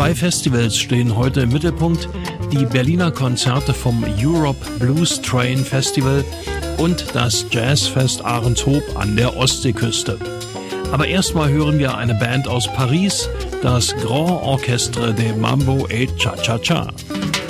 Zwei Festivals stehen heute im Mittelpunkt, die Berliner Konzerte vom Europe Blues Train Festival und das Jazzfest Ahrenshoop an der Ostseeküste. Aber erstmal hören wir eine Band aus Paris, das Grand Orchestre de Mambo et Cha-Cha-Cha.